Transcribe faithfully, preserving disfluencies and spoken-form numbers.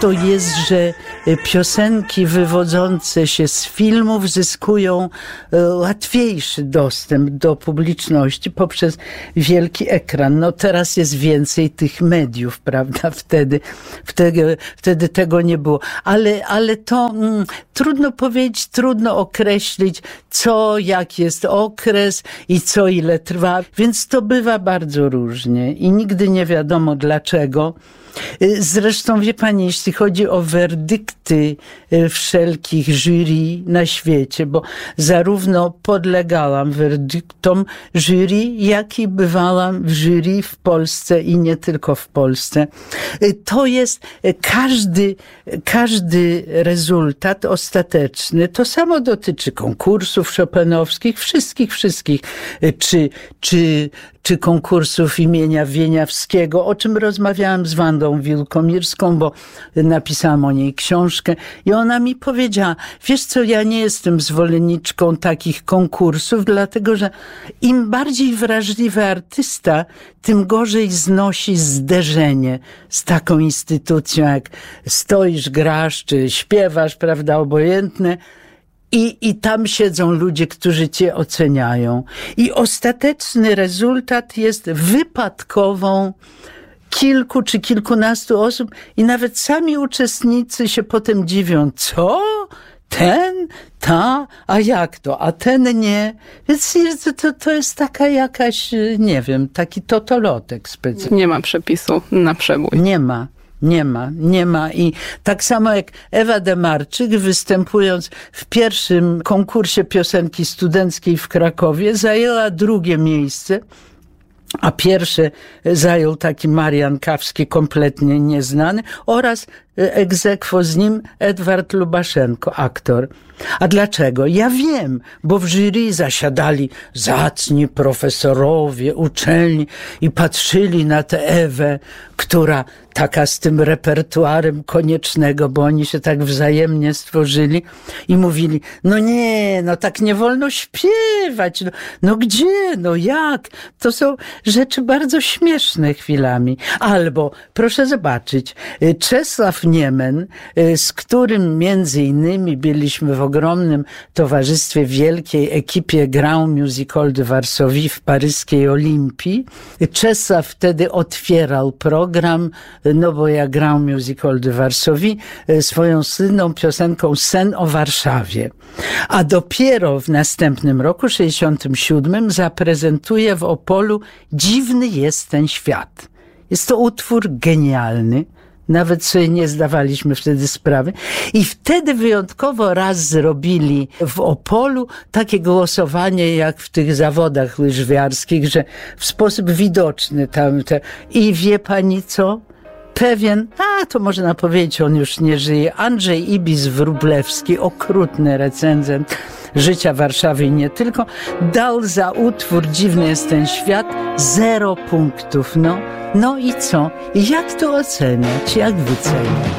to jest, że piosenki wywodzące się z filmów zyskują łatwiejszy dostęp do publiczności poprzez wielki ekran. No teraz jest więcej tych mediów, prawda? Wtedy, wtedy, wtedy tego nie było. Ale, ale to mm, trudno powiedzieć, trudno określić, co, jak jest okres i co ile trwa. Więc to bywa bardzo różnie i nigdy nie wiadomo dlaczego. Zresztą wie pani, jeśli chodzi o werdykty wszelkich jury na świecie, bo zarówno podlegałam werdyktom jury, jak i bywałam w jury w Polsce i nie tylko w Polsce. To jest każdy, każdy rezultat ostateczny. To samo dotyczy konkursów chopinowskich, wszystkich, wszystkich, czy, czy, czy konkursów imienia Wieniawskiego, o czym rozmawiałam z Wandą Wilkomirską, bo napisałam o niej książkę i ona mi powiedziała, wiesz co, ja nie jestem zwolenniczką takich konkursów, dlatego że im bardziej wrażliwy artysta, tym gorzej znosi zderzenie z taką instytucją, jak stoisz, grasz, czy śpiewasz, prawda, obojętne. I, I tam siedzą ludzie, którzy cię oceniają. I ostateczny rezultat jest wypadkową kilku czy kilkunastu osób i nawet sami uczestnicy się potem dziwią. Co? Ten? Ta? A jak to? A ten nie? Więc to, to jest taka jakaś, nie wiem, taki totolotek specjalny. Nie ma przepisu na przebój. Nie ma. Nie ma, nie ma. I tak samo jak Ewa Demarczyk, występując w pierwszym konkursie piosenki studenckiej w Krakowie, zajęła drugie miejsce, a pierwsze zajął taki Marian Kawski, kompletnie nieznany, oraz ex aequo z nim Edward Lubaszenko, aktor. A dlaczego? Ja wiem, bo w jury zasiadali zacni profesorowie, uczelni i patrzyli na tę Ewę, która taka z tym repertuarem koniecznego, bo oni się tak wzajemnie stworzyli i mówili, no nie, no tak nie wolno śpiewać, no, no gdzie, no jak? To są rzeczy bardzo śmieszne chwilami. Albo, proszę zobaczyć, Czesław Niemen, z którym między innymi byliśmy w ogromnym towarzystwie, wielkiej ekipie Grand Musical de Varsovie w paryskiej Olimpii. Czesław wtedy otwierał program, no bo ja Grand Musical de Varsovie swoją słynną piosenką Sen o Warszawie. A dopiero w następnym roku, sześćdziesiątym siódmym, zaprezentuje w Opolu Dziwny jest ten świat. Jest to utwór genialny. Nawet sobie nie zdawaliśmy wtedy sprawy. I wtedy wyjątkowo raz zrobili w Opolu takie głosowanie jak w tych zawodach łyżwiarskich, że w sposób widoczny tam te... I wie pani co? Pewien, a to można powiedzieć, on już nie żyje, Andrzej Ibis-Wróblewski, okrutny recenzent życia Warszawy i nie tylko, dał za utwór Dziwny jest ten świat zero punktów. No, no i co? Jak to oceniać? Jak wyceniać?